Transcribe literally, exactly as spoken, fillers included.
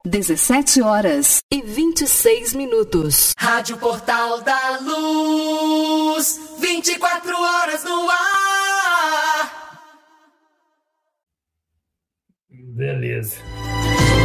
dezessete horas e vinte e seis minutos. Rádio Portal da Luz, vinte e quatro horas no ar. Beleza.